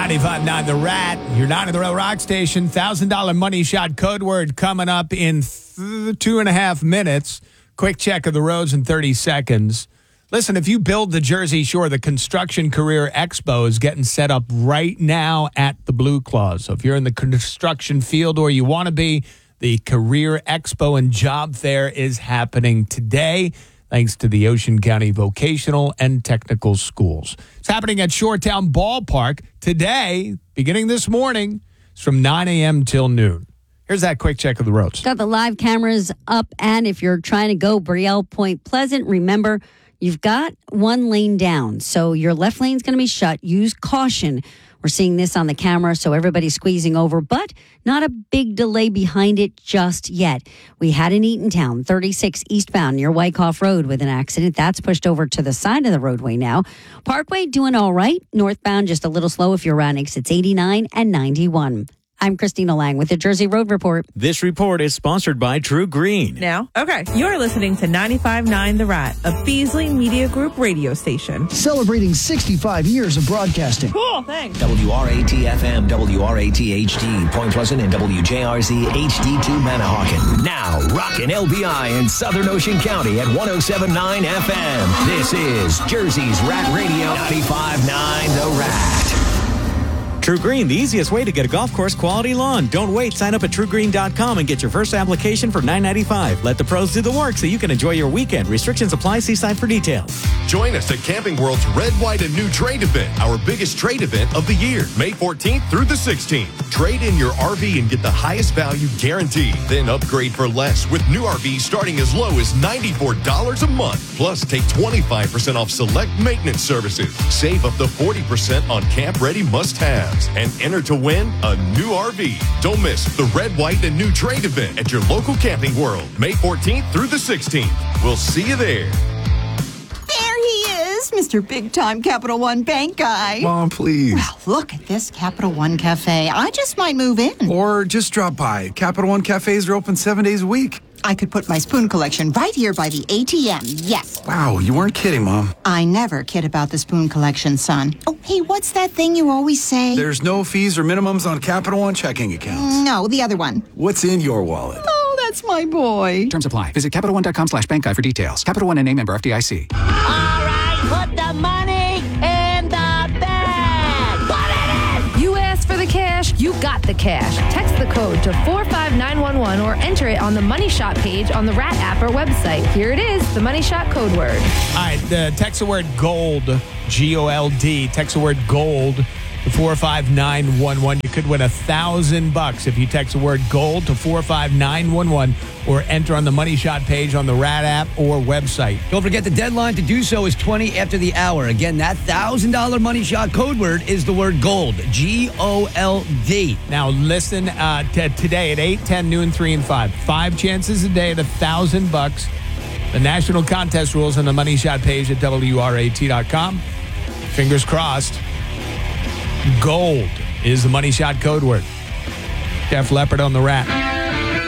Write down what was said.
95.9 The Rat. You're not in the Row Rock Station. $1,000 money shot code word coming up in 2.5 minutes. Quick check of the roads in 30 seconds. Listen, if you build the Jersey Shore, the Construction Career Expo is getting set up right now at the Blue Claw. So if you're in the construction field or you want to be, the Career Expo and Job Fair is happening today, thanks to the Ocean County Vocational and Technical Schools. It's happening at Shoretown Ballpark today, beginning this morning. It's from 9 a.m. till noon. Here's that quick check of the roads. Got the live cameras up, and if you're trying to go Brielle Point Pleasant, remember, you've got one lane down, so your left lane's going to be shut. Use caution. We're seeing this on the camera, so everybody's squeezing over, but not a big delay behind it just yet. We had in Eatontown, 36 eastbound near Wyckoff Road with an accident. That's pushed over to the side of the roadway now. Parkway doing all right. Northbound just a little slow if you're around exits 89 and 91. I'm Christina Lang with the Jersey Road Report. This report is sponsored by True Green. Now, okay, you're listening to 95.9 The Rat, a Beasley Media Group radio station. Celebrating 65 years of broadcasting. Cool, thanks. WRAT-FM, WRAT-HD, Point Pleasant, and WJRZ HD2 Manahawkin. Now, rockin' LBI in Southern Ocean County at 107.9 FM. This is Jersey's Rat Radio, 95.9 The Rat. True Green, the easiest way to get a golf course quality lawn. Don't wait. Sign up at TrueGreen.com and get your first application for $9.95. Let the pros do the work so you can enjoy your weekend. Restrictions apply. See site for details. Join us at Camping World's Red, White, and New Trade Event, our biggest trade event of the year, May 14th through the 16th. Trade in your RV and get the highest value guaranteed. Then upgrade for less with new RVs starting as low as $94 a month. Plus, take 25% off select maintenance services. Save up to 40% on camp-ready must-haves. And enter to win a new RV. Don't miss the Red, White, and New Trade event at your local Camping World, May 14th through the 16th. We'll see you there. There he is, Mr. Big Time Capital One Bank guy. Mom, please. Well, look at this Capital One Cafe. I just might move in. Or just drop by. Capital One cafes are open 7 days a week. I could put my spoon collection right here by the ATM, yes. Wow, you weren't kidding, Mom. I never kid about the spoon collection, son. Oh, hey, what's that thing you always say? There's no fees or minimums on Capital One checking accounts. No, the other one. What's in your wallet? Oh, that's my boy. Terms apply. Visit CapitalOne.com/bank guide for details. Capital One and name member FDIC. All right, put the money in the bag. Put it in! You asked for the cash, you got the cash. Text the code to 45911 or enter it on the Money Shot page on the Rat app or website. Here it is, the Money Shot code word. All right, text the word GOLD, G-O-L-D. Text the word GOLD to 45911. You could win $1,000 if you text the word GOLD to 45911 or enter on the Money Shot page on the Rat app or website. Don't forget the deadline to do so is 20 after the hour. Again, that $1,000 Money Shot code word is the word GOLD, G-O-L-D. Now listen today at 8, 10, noon, 3, and 5. 5 chances a day at $1,000. The national contest rules on the Money Shot page at WRAT.com. Fingers crossed. Gold is the Money Shot code word. Def Leppard on the Rat.